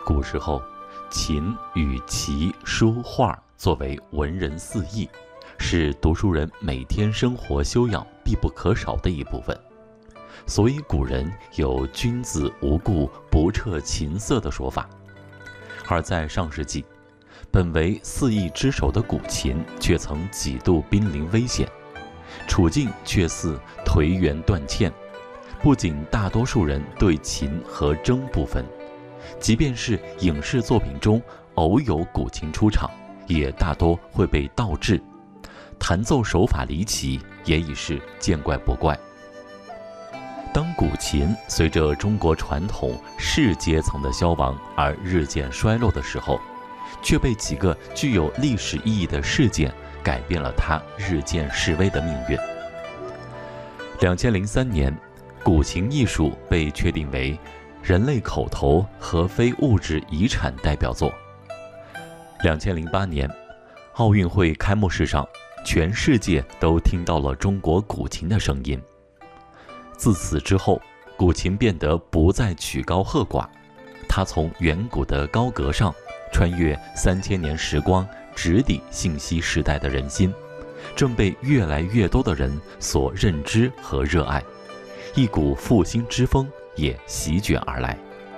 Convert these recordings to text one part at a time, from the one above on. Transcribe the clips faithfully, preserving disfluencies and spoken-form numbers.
古时候，琴与棋、书画作为文人四艺，是读书人每天生活修养必不可少的一部分。所以古人有君子无故不彻琴瑟的说法。而在上世纪，本为四艺之首的古琴却曾几度濒临危险，处境却似颓垣断欠。不仅大多数人对琴和筝不分，即便是影视作品中偶有古琴出场，也大多会被盗制，弹奏手法离奇，也已是见怪不怪。当古琴随着中国传统士阶层的消亡而日渐衰落的时候，却被几个具有历史意义的事件改变了它日渐式微的命运。两千零三年，古琴艺术被确定为人类口头和非物质遗产代表作。两千零八年，奥运会开幕式上，全世界都听到了中国古琴的声音。自此之后，古琴变得不再曲高和寡，它从远古的高阁上穿越三千年时光，直抵信息时代的人心，正被越来越多的人所认知和热爱，一股复兴之风也席卷而来。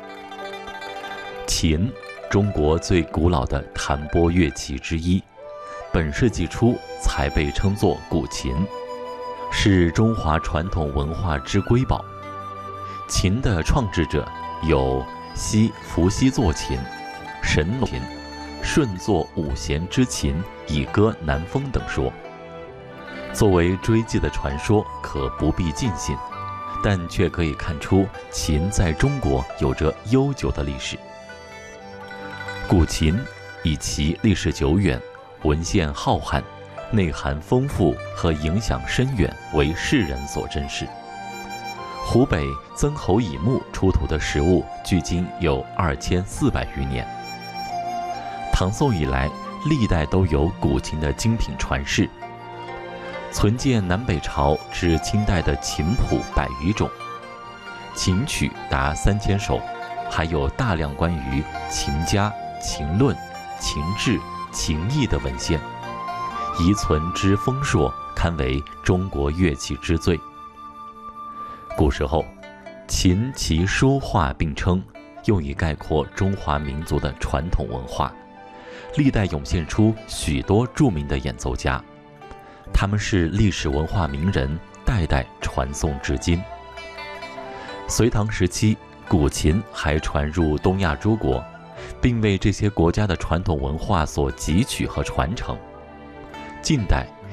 琴，中国最古老的弹拨乐器之一，本世纪初才被称作古琴，是中华传统文化之瑰宝。琴的创制者有西伏羲作琴、神农琴、舜作五弦之琴，以歌南风等说。作为追记的传说，可不必尽信，但却可以看出琴在中国有着悠久的历史。古琴以其历史久远、文献浩瀚、内涵丰富和影响深远为世人所珍视。湖北曾侯乙墓出土的实物距今有二千四百余年。唐宋以来，历代都有古琴的精品传世，存见南北朝至清代的琴谱百余种，琴曲达三千首，还有大量关于琴家、琴论、琴制、琴艺的文献，遗存之丰硕，堪为中国乐器之最。古时候，琴棋书画并称，用以概括中华民族的传统文化。历代涌现出许多著名的演奏家，他们是历史文化名人，代代传颂至今。隋唐时期，古琴还传入东亚诸国，并为这些国家的传统文化所汲取和传承。近代